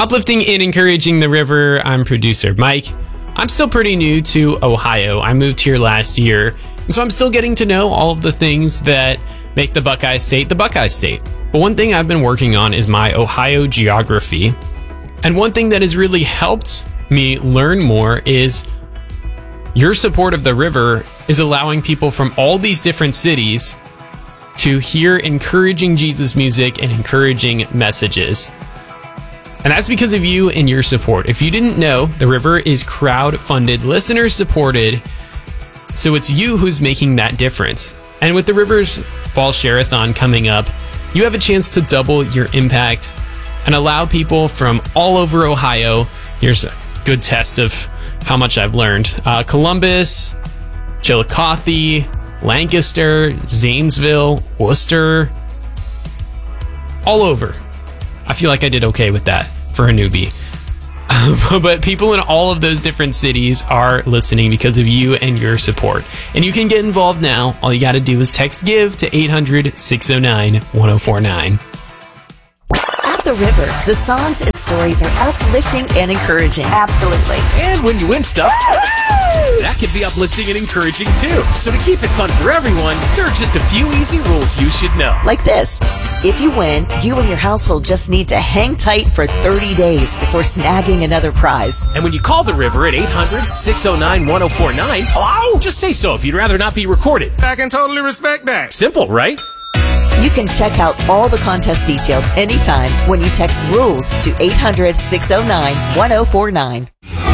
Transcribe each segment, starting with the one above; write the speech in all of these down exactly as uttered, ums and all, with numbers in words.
Uplifting and encouraging the river, I'm producer Mike. I'm still pretty new to Ohio. I moved here last year, and so I'm still getting to know all of the things that make the Buckeye State the Buckeye State. But one thing I've been working on is my Ohio geography. And one thing that has really helped me learn more is your support of the river is allowing people from all these different cities to hear encouraging Jesus music and encouraging messages. And that's because of you and your support. If you didn't know, the river is crowd-funded, listener-supported, so it's you who's making that difference. And with the river's Fall Share-a-thon coming up, you have a chance to double your impact and allow people from all over Ohio. Here's a good test of how much I've learned. Uh, Columbus, Chillicothe, Lancaster, Zanesville, Worcester, all over. I feel like I did okay with that for a newbie. But people in all of those different cities are listening because of you and your support. And you can get involved now. All you got to do is text GIVE to eight hundred, six oh nine, one oh four nine. At the river, the songs and stories are uplifting and encouraging. Absolutely. And when you win stuff, that can be uplifting and encouraging too. So to keep it fun for everyone, there are just a few easy rules you should know. Like this. If you win, you and your household just need to hang tight for thirty days before snagging another prize. And when you call the river at eight hundred, six oh nine, one oh four nine, hello? Just say so if you'd rather not be recorded. I can totally respect that. Simple, right? You can check out all the contest details anytime when you text RULES to eight hundred, six oh nine, one oh four nine.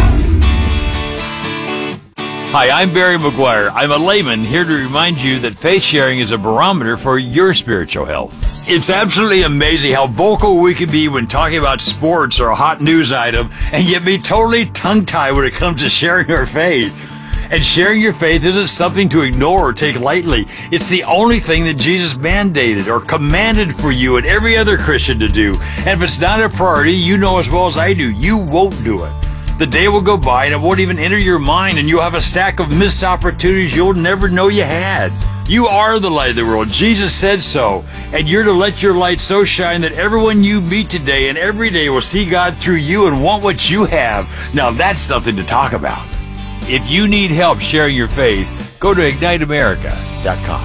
Hi, I'm Barry McGuire. I'm a layman here to remind you that faith sharing is a barometer for your spiritual health. It's absolutely amazing how vocal we can be when talking about sports or a hot news item, and yet be totally tongue-tied when it comes to sharing our faith. And sharing your faith isn't something to ignore or take lightly. It's the only thing that Jesus mandated or commanded for you and every other Christian to do. And if it's not a priority, you know as well as I do, you won't do it. The day will go by and it won't even enter your mind, and you'll have a stack of missed opportunities you'll never know you had. You are the light of the world. Jesus said so. And you're to let your light so shine that everyone you meet today and every day will see God through you and want what you have. Now that's something to talk about. If you need help sharing your faith, go to ignite america dot com.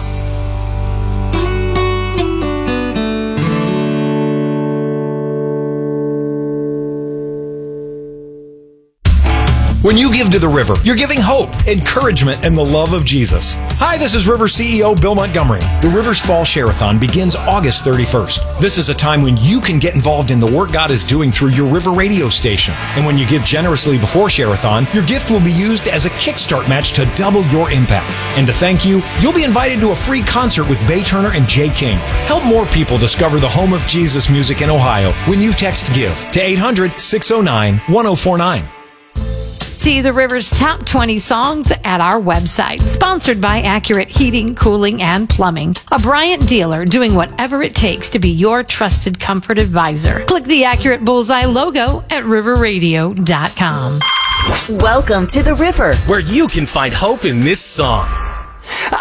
When you give to the river, you're giving hope, encouragement, and the love of Jesus. Hi, this is River C E O Bill Montgomery. The River's Fall Share-a-thon begins August thirty-first. This is a time when you can get involved in the work God is doing through your River radio station. And when you give generously before Share-a-thon, your gift will be used as a kickstart match to double your impact. And to thank you, you'll be invited to a free concert with Bay Turner and Jay King. Help more people discover the home of Jesus music in Ohio when you text GIVE to eight hundred, six oh nine, one oh four nine. See the River's top twenty songs at our website. Sponsored by Accurate Heating, Cooling, and Plumbing. A Bryant dealer doing whatever it takes to be your trusted comfort advisor. Click the Accurate Bullseye logo at river radio dot com. Welcome to the river, where you can find hope in this song.